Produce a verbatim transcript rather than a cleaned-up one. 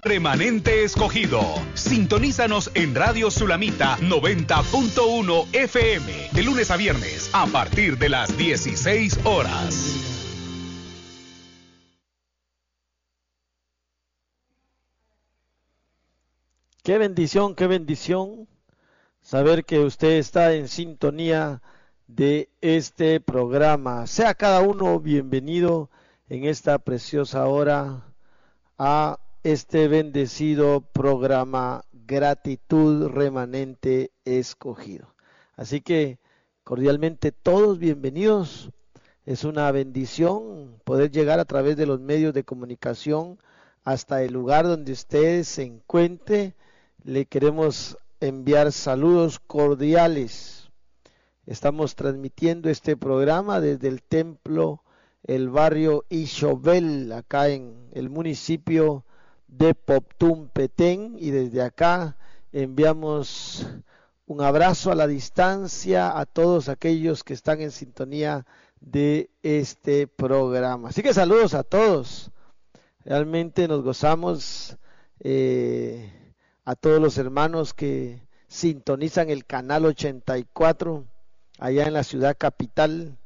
Remanente Escogido. Sintonízanos en Radio Sulamita noventa punto uno F M de lunes a viernes a partir de las dieciséis horas. Qué bendición, qué bendición saber que usted está en sintonía de este programa. Sea cada uno bienvenido en esta preciosa hora a este bendecido programa Gratitud Remanente Escogido. Así que cordialmente todos bienvenidos. Es una bendición poder llegar a través de los medios de comunicación hasta el lugar donde usted se encuentre. Le queremos enviar saludos cordiales. Estamos transmitiendo este programa desde el templo, el barrio Ixobel, acá en el municipio de Poptún, Petén, y desde acá enviamos un abrazo a la distancia a todos aquellos que están en sintonía de este programa. Así que saludos a todos. Realmente nos gozamos eh, a todos los hermanos que sintonizan el canal ochenta y cuatro allá en la ciudad capital